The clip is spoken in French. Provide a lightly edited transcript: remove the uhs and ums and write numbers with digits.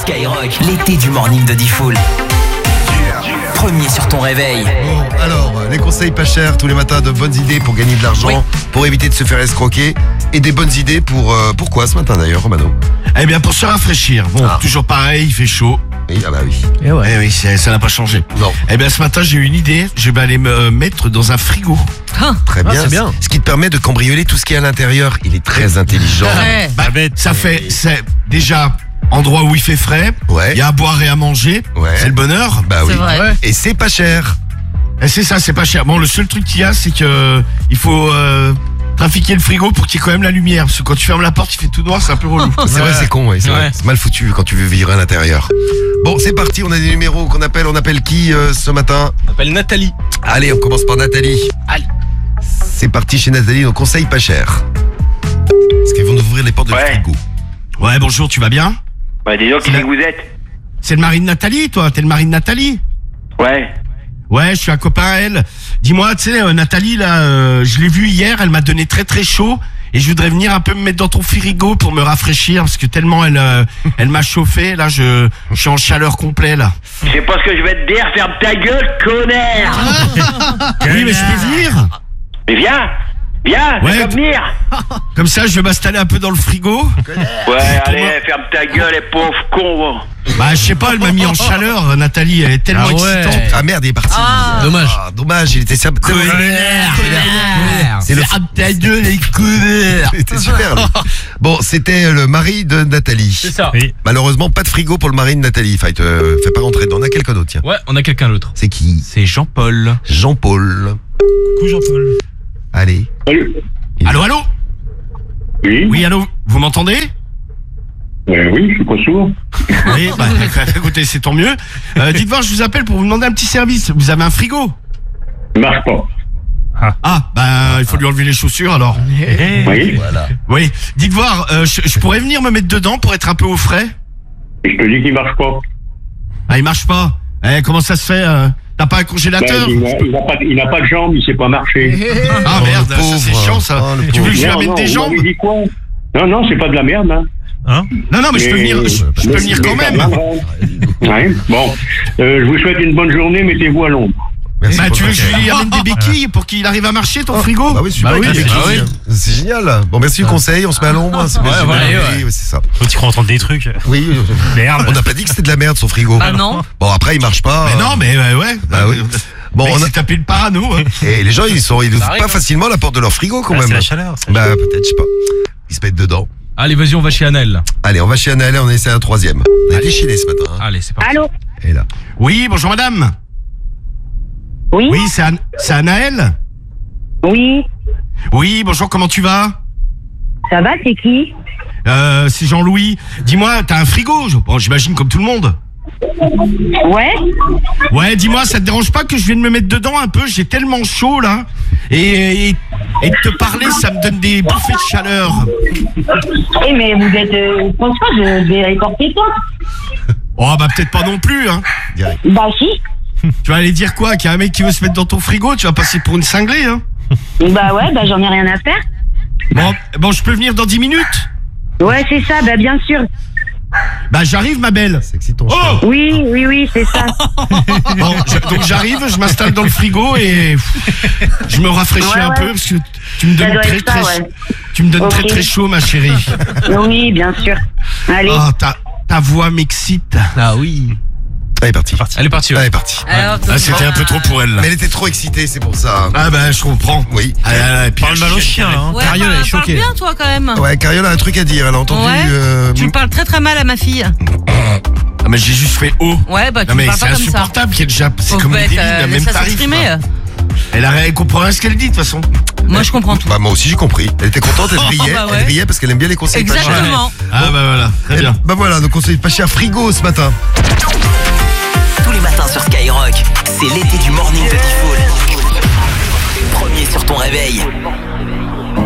Skyrock, l'été du morning de Diffoul. Premier sur ton réveil. Bon, alors, les conseils pas chers tous les matins, de bonnes idées pour gagner de l'argent, pour éviter de se faire escroquer, et des bonnes idées pourquoi ce matin d'ailleurs, Romano? Eh bien, pour se rafraîchir. Bon, toujours pareil, il fait chaud. Oui, ah bah oui. Eh oui, ça n'a pas changé. Non. Eh bien, ce matin, j'ai eu une idée. Je vais aller me mettre dans un frigo. Très bien. c'est bien. Ce qui te permet de cambrioler tout ce qui est à l'intérieur. Il est très intelligent. C'est déjà endroit où il fait frais. Ouais. Il y a à boire et à manger. Ouais. C'est le bonheur. Bah oui. vrai. Et c'est pas cher. Et c'est ça, c'est pas cher. Bon, le seul truc qu'il y a, c'est que il faut trafiquer le frigo pour qu'il y ait quand même la lumière. Parce que quand tu fermes la porte, il fait tout noir, c'est un peu relou. C'est vrai, c'est con, c'est vrai. C'est mal foutu quand tu veux vivre à l'intérieur. Bon, c'est parti, on a des numéros qu'on appelle. On appelle qui ce matin? On appelle Nathalie. Allez, on commence par Nathalie. Allez. C'est parti chez Nathalie, nos conseils pas chers. Parce qu'ils vont nous ouvrir les portes de frigo. Ouais, bonjour, tu vas bien? Bah dis donc, qui c'est que vous êtes? C'est le mari de Nathalie, toi? T'es le mari de Nathalie? Ouais. Ouais, je suis un copain à elle. Dis-moi, tu sais, Nathalie, là, je l'ai vue hier, elle m'a donné très très chaud. Et je voudrais venir un peu me mettre dans ton frigo pour me rafraîchir, parce que tellement elle m'a chauffé, là, je suis en chaleur complet, là. Je sais pas ce que je vais te dire, ferme ta gueule, connard! Oui, mais je peux venir? Mais viens! Viens, Ouais, fais venir! Comme ça, je vais m'installer un peu dans le frigo. Ouais, allez, ferme ta gueule, les pauvres cons! Bah, je sais pas, elle m'a mis en chaleur, Nathalie, elle est tellement excitante. Ah merde, il est parti. Dommage. Ah, dommage, il était simple. C'est le ta gueule, les connards. C'était super. Lui. Bon, c'était le mari de Nathalie. C'est ça. Oui. Malheureusement, pas de frigo pour le mari de Nathalie. Enfin, il te fait pas rentrer dedans. On a quelqu'un d'autre, tiens. Ouais, on a quelqu'un d'autre. C'est qui? C'est Jean-Paul. Jean-Paul. Coucou Jean-Paul. Allez. Allô, allô? Oui, Oui, allô, vous m'entendez? oui, je suis pas sourd. Oui, bah, écoutez, c'est tant mieux. Dites voir, je vous appelle pour vous demander un petit service. Vous avez un frigo? Il marche pas. Ah, bah, il faut lui enlever les chaussures, alors. Oui, Voilà. Oui, dites voir, je pourrais venir me mettre dedans pour être un peu au frais? et je te dis qu'il marche pas. Ah, il marche pas. Eh, comment ça se fait? T'as pas un congélateur? Il n'a pas de jambes, il sait pas marcher. Ah merde, le ça c'est pauvre. chiant ça. Oh, le Tu veux que je lui Non, amène non, des vous jambes? m'avez dit quoi? Non, c'est pas de la merde, hein. Non, mais je peux venir, je peux venir quand même. Ouais, bon, je vous souhaite une bonne journée, mettez-vous à l'ombre. Merci Bah, pour tu le veux que je conseil. lui amène des béquilles pour qu'il arrive à marcher ton frigo? Bah oui, super. Bah oui, avec les bah béquilles. oui. C'est génial. Bon, merci du conseil. On se met à l'ombre. C'est bien, voilà, génial. ouais. Oui, c'est ça. Faut t'y croire entendre des trucs. Oui. Merde. On n'a pas dit que c'était de la merde son frigo. Ah non. Bon, après, il marche pas. Mais non, mais ouais. Bah oui. Bon, Bon, on on a... s'est tapé le parano. Hein. Et les gens, ils ouvrent arrive, pas hein. facilement la porte de leur frigo quand Ah, même. c'est la chaleur. c'est Bah, peut-être, je sais pas. Ils se mettent dedans. Allez, vas-y, on va chez Annelle. Allez, on va chez Annelle, on essaie un troisième. On est déchaîné ce matin. Hein. Allez, c'est parti. Allô? Et là. Oui, bonjour madame. Oui? Oui, c'est Anaël? Oui. Oui, bonjour, comment tu vas? Ça va, c'est qui? C'est Jean-Louis. Dis-moi, t'as un frigo? Bon, j'imagine comme tout le monde. Ouais? Ouais, dis-moi, ça te dérange pas que je vienne me mettre dedans un peu? J'ai tellement chaud là. Et de te parler, ça me donne des bouffées de chaleur. Eh, mais vous êtes... Franchement, je vais réporter toi. Oh, bah peut-être pas non plus, hein. Direct. Bah si. Tu vas aller dire quoi? Qu'il y a un mec qui veut se mettre dans ton frigo? Tu vas passer pour une cinglée, hein. Bah ouais, bah j'en ai rien à faire. Bon, je peux venir dans 10 minutes? Ouais, c'est ça, bah bien sûr. Bah j'arrive, ma belle. C'est excitant. Oh! Oui, c'est ça. Bon, donc j'arrive, je m'installe dans le frigo et je me rafraîchis Ouais, un ouais. peu parce que tu me Ça donnes doit très être ça, très ouais. tu me donnes Ok. très chaud, ma chérie. Oui, bien sûr. Allez. Oh, ta voix m'excite. Ah oui. Elle est partie. Elle est partie, Elle ouais. est partie. Alors, Ah, c'était un peu trop pour elle là. Mais elle était trop excitée, c'est pour ça. Ah bah je comprends. Oui. Et puis Parle mal au chien, hein. Ouais, Carriole, elle est parle choquée. bien, toi, quand même. Ouais, Carriole a un truc à dire. Elle a entendu. Ouais. Tu parles très mal à ma fille. Ah, mais j'ai juste fait haut. Ouais, bah tu Non mais parles c'est pas comme ça. insupportable qu'elle jappe. C'est Pauvre comme une bête, débile, la même laisse-la tarif. s'exprimer. Elle comprend rien ce qu'elle dit de toute façon. Moi, je comprends tout. Bah, moi aussi, j'ai compris. Elle était contente, elle riait. bah ouais. Elle riait parce qu'elle aime bien les conseils pas chers. Exactement. Ah bah voilà, très bien. Bah voilà, nos conseils pas chers frigo ce matin. Tous les matins sur Skyrock, c'est l'été du morning de Diffoul. Premier sur ton réveil.